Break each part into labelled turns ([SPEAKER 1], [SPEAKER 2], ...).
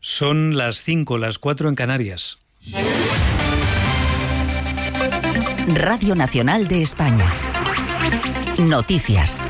[SPEAKER 1] Son las 5, las 4 en Canarias.
[SPEAKER 2] Radio Nacional de España. Noticias.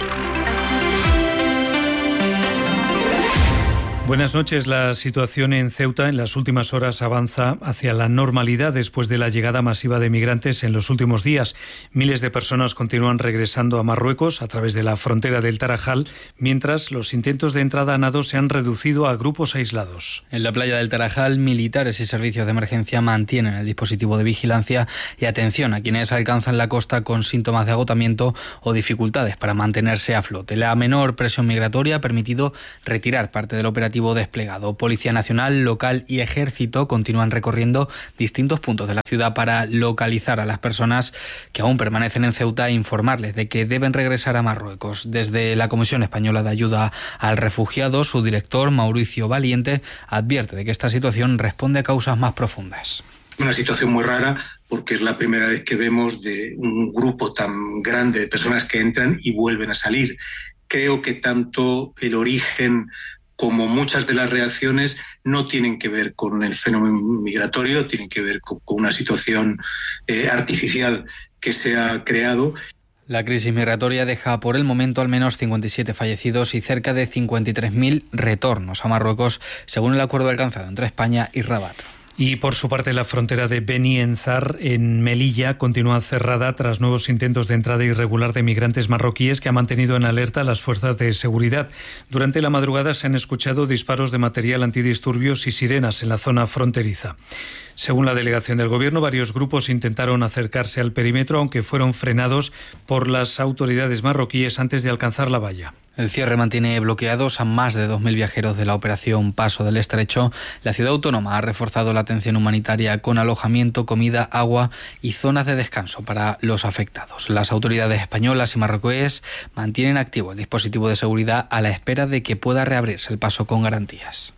[SPEAKER 1] Buenas noches. La situación en Ceuta en las últimas horas avanza hacia la normalidad después de la llegada masiva de migrantes en los últimos días. Miles de personas continúan regresando a Marruecos a través de la frontera del Tarajal, mientras los intentos de entrada a nado se han reducido a grupos aislados.
[SPEAKER 3] En la playa del Tarajal, militares y servicios de emergencia mantienen el dispositivo de vigilancia y atención a quienes alcanzan la costa con síntomas de agotamiento o dificultades para mantenerse a flote. La menor presión migratoria ha permitido retirar parte del operativo desplegado. Policía Nacional, local y Ejército continúan recorriendo distintos puntos de la ciudad para localizar a las personas que aún permanecen en Ceuta e informarles de que deben regresar a Marruecos. Desde la Comisión Española de Ayuda al Refugiado, su director, Mauricio Valiente, advierte de que esta situación responde a causas más profundas.
[SPEAKER 4] Una situación muy rara porque es la primera vez que vemos de un grupo tan grande de personas que entran y vuelven a salir. Creo que tanto el origen como muchas de las reacciones no tienen que ver con el fenómeno migratorio, tienen que ver con una situación artificial que se ha creado.
[SPEAKER 3] La crisis migratoria deja por el momento al menos 57 fallecidos y cerca de 53.000 retornos a Marruecos, según el acuerdo alcanzado entre España y Rabat.
[SPEAKER 1] Y por su parte, la frontera de Beni Enzar, en Melilla, continúa cerrada tras nuevos intentos de entrada irregular de migrantes marroquíes que han mantenido en alerta a las fuerzas de seguridad. Durante la madrugada se han escuchado disparos de material antidisturbios y sirenas en la zona fronteriza. Según la delegación del Gobierno, varios grupos intentaron acercarse al perímetro, aunque fueron frenados por las autoridades marroquíes antes de alcanzar la valla.
[SPEAKER 3] El cierre mantiene bloqueados a más de 2.000 viajeros de la operación Paso del Estrecho. La ciudad autónoma ha reforzado la atención humanitaria con alojamiento, comida, agua y zonas de descanso para los afectados. Las autoridades españolas y marroquíes mantienen activo el dispositivo de seguridad a la espera de que pueda reabrirse el paso con garantías.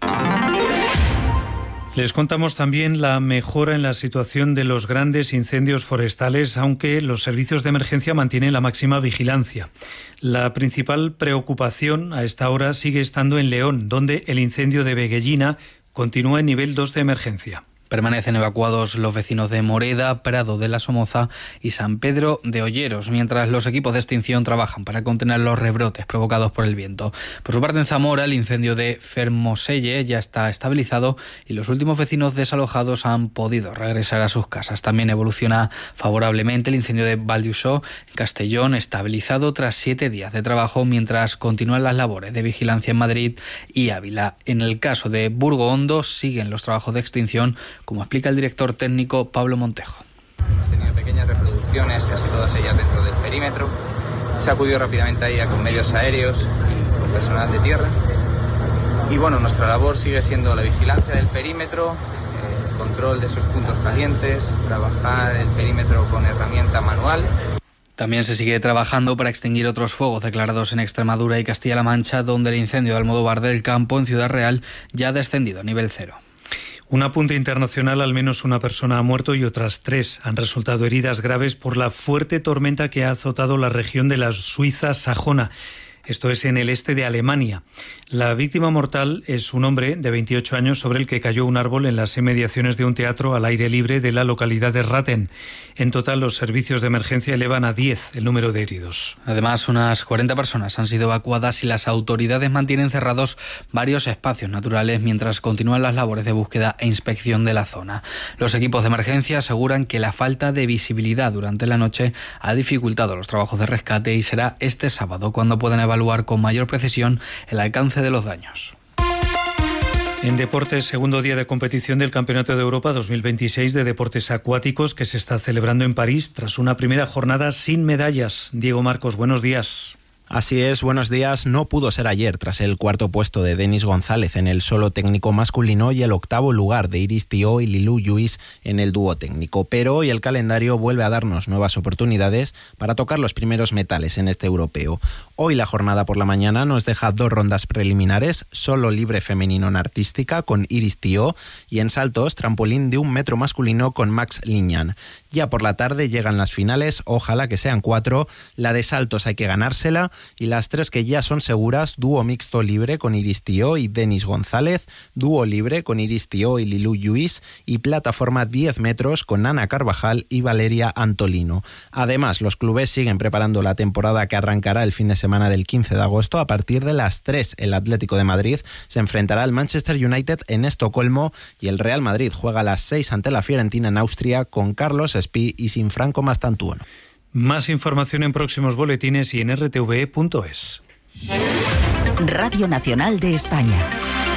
[SPEAKER 1] Les contamos también la mejora en la situación de los grandes incendios forestales, aunque los servicios de emergencia mantienen la máxima vigilancia. La principal preocupación a esta hora sigue estando en León, donde el incendio de Veguellina continúa en nivel 2 de emergencia.
[SPEAKER 3] Permanecen evacuados los vecinos de Moreda, Prado de la Somoza y San Pedro de Olleros, mientras los equipos de extinción trabajan para contener los rebrotes provocados por el viento. Por su parte, en Zamora, el incendio de Fermoselle ya está estabilizado y los últimos vecinos desalojados han podido regresar a sus casas. También evoluciona favorablemente el incendio de Valdiusó, en Castellón, estabilizado tras 7 días de trabajo, mientras continúan las labores de vigilancia en Madrid y Ávila. En el caso de Burgo Hondo, siguen los trabajos de extinción, como explica el director técnico Pablo Montejo.
[SPEAKER 5] Hemos tenido pequeñas reproducciones, casi todas ellas dentro del perímetro. Se acudió rápidamente a ella con medios aéreos y con personal de tierra. Y bueno, nuestra labor sigue siendo la vigilancia del perímetro, el control de esos puntos calientes, trabajar el perímetro con herramienta manual.
[SPEAKER 3] También se sigue trabajando para extinguir otros fuegos declarados en Extremadura y Castilla-La Mancha, donde el incendio de Almodóvar del Campo, en Ciudad Real, ya ha descendido a nivel 0.
[SPEAKER 1] Un apunte internacional: al menos una persona ha muerto y otras 3 han resultado heridas graves por la fuerte tormenta que ha azotado la región de la Suiza sajona. Esto es en el este de Alemania. La víctima mortal es un hombre de 28 años sobre el que cayó un árbol en las inmediaciones de un teatro al aire libre de la localidad de Ratten. En total, los servicios de emergencia elevan a 10 el número de heridos.
[SPEAKER 3] Además, unas 40 personas han sido evacuadas y las autoridades mantienen cerrados varios espacios naturales mientras continúan las labores de búsqueda e inspección de la zona. Los equipos de emergencia aseguran que la falta de visibilidad durante la noche ha dificultado los trabajos de rescate y será este sábado cuando puedan evaluar con mayor precisión el alcance de los daños.
[SPEAKER 1] En deportes, segundo día de competición del Campeonato de Europa 2026 de Deportes Acuáticos, que se está celebrando en París tras una primera jornada sin medallas. Diego Marcos, buenos días.
[SPEAKER 6] Así es, buenos días. No pudo ser ayer tras el cuarto puesto de Denis González en el solo técnico masculino y el octavo lugar de Iris Thiault y Lilou Lluís en el dúo técnico. Pero hoy el calendario vuelve a darnos nuevas oportunidades para tocar los primeros metales en este europeo. Hoy la jornada por la mañana nos deja 2 rondas preliminares, solo libre femenino en artística con Iris Thiault y en saltos trampolín de 1 metro masculino con Max Lignan. Ya por la tarde llegan las finales, ojalá que sean 4. La de saltos hay que ganársela y las 3 que ya son seguras: dúo mixto libre con Iris Tió y Denis González, dúo libre con Iris Tió y Lilú Lluís y plataforma 10 metros con Ana Carvajal y Valeria Antolino. Además, los clubes siguen preparando la temporada que arrancará el fin de semana del 15 de agosto. A partir de las 3, el Atlético de Madrid se enfrentará al Manchester United en Estocolmo y el Real Madrid juega a las 6 ante la Fiorentina en Austria con Carlos Espí y sin Franco Mastantuono.
[SPEAKER 1] Más información en próximos boletines y en rtve.es.
[SPEAKER 2] Radio Nacional de España.